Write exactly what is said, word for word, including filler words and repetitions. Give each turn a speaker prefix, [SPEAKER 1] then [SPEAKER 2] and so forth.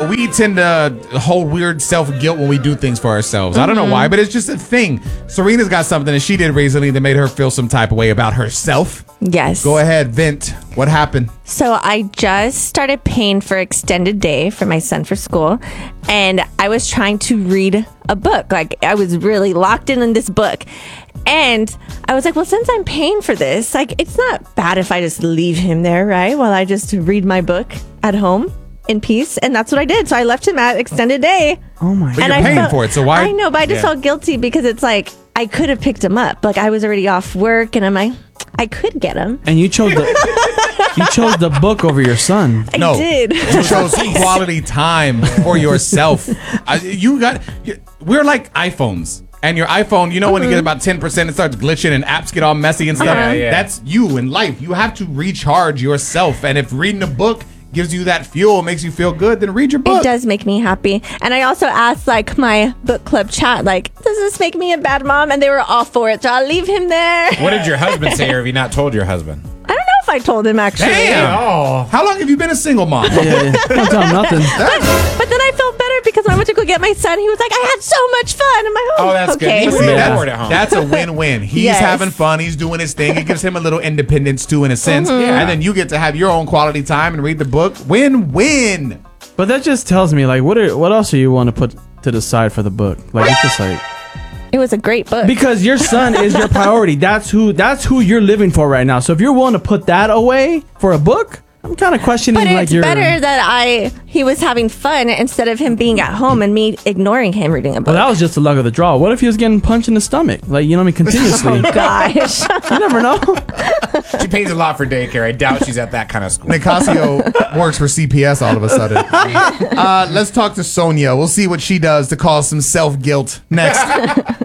[SPEAKER 1] we tend to hold weird self-guilt when we do things for ourselves. Mm-hmm. I don't know why, but it's just a thing. Serena's got something that she did recently that made her feel some type of way about herself.
[SPEAKER 2] Yes.
[SPEAKER 1] Go ahead, vent. What happened?
[SPEAKER 2] So I just started paying for extended day for my son for school, and I was trying to read a book. Like, I was really locked in in this book. And I was like, well, since I'm paying for this, like, it's not bad if I just leave him there, right? While I just read my book at home in peace. And that's what I did. So I left him at extended day.
[SPEAKER 3] Oh my
[SPEAKER 1] But
[SPEAKER 3] God.
[SPEAKER 1] you're
[SPEAKER 2] I
[SPEAKER 1] paying
[SPEAKER 2] felt,
[SPEAKER 1] for it, so why?
[SPEAKER 2] I know, but I just
[SPEAKER 1] Yeah.
[SPEAKER 2] felt guilty because it's like, I could have picked him up. Like, I was already off work, and I'm like, I could get him.
[SPEAKER 3] And you chose the you chose the book over your son.
[SPEAKER 2] I
[SPEAKER 1] No,
[SPEAKER 2] did.
[SPEAKER 1] you chose quality time for yourself. I, you got. You, we're like iPhones, and your iPhone. You know when you get about ten percent, it starts glitching, and apps get all messy and stuff.
[SPEAKER 4] Uh-huh. Yeah, yeah.
[SPEAKER 1] That's you in life. You have to recharge yourself, and if reading a book gives you that fuel, makes you feel good, then read your book.
[SPEAKER 2] It does make me happy. And I also asked, like, my book club chat, like, does this make me a bad mom? And they were all for it, so I'll leave him there.
[SPEAKER 4] What did your husband say, or have you not told your husband?
[SPEAKER 2] I don't know if I told him, actually.
[SPEAKER 1] Damn.
[SPEAKER 4] Oh.
[SPEAKER 1] How long have you been a single mom?
[SPEAKER 3] Yeah, yeah. Don't tell him nothing.
[SPEAKER 2] But then I felt better because when I went to go get my son, he was like, I had so much fun. I'm like, oh,
[SPEAKER 4] Oh, that's good.
[SPEAKER 2] okay.
[SPEAKER 4] He was
[SPEAKER 1] See,
[SPEAKER 4] Yeah.
[SPEAKER 1] that's,
[SPEAKER 4] Bored at home.
[SPEAKER 1] that's a win-win. He's
[SPEAKER 2] Yes.
[SPEAKER 1] having fun. He's doing his thing. It gives him a little independence too, in a sense.
[SPEAKER 2] Mm-hmm.
[SPEAKER 4] Yeah.
[SPEAKER 1] And then you get to have your own quality time and read the book. Win-win.
[SPEAKER 3] But that just tells me, like, what are what else do you want to put to the side for the book? Like, it's just like,
[SPEAKER 2] It was a great book.
[SPEAKER 3] because your son is your priority. That's who that's who you're living for right now. So if you're willing to put that away for a book, I'm kind of questioning
[SPEAKER 2] But
[SPEAKER 3] like
[SPEAKER 2] it's
[SPEAKER 3] your.
[SPEAKER 2] better that I he was having fun instead of him being at home and me ignoring him reading a book.
[SPEAKER 3] Well, that was just the luck of the draw. What if he was getting punched in the stomach? Like, you know what I mean? Continuously.
[SPEAKER 2] Gosh.
[SPEAKER 3] You never know.
[SPEAKER 4] She pays a lot for daycare. I doubt she's at that kind of school.
[SPEAKER 1] Nicasio works for C P S all of a sudden. Uh, let's talk to Sonia. We'll see what she does to cause some self-guilt next.